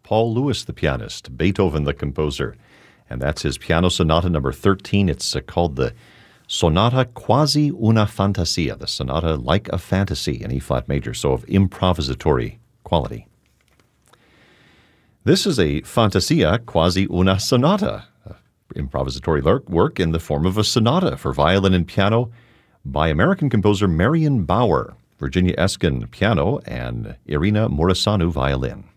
Paul Lewis, the pianist, Beethoven, the composer. And that's his Piano Sonata number 13. It's called the Sonata Quasi una Fantasia, the sonata like a fantasy in E-flat major, so of improvisatory quality. This is a Fantasia Quasi una Sonata, improvisatory work in the form of a sonata for violin and piano by American composer Marion Bauer, Virginia Eskin piano, and Irina Mureșanu violin.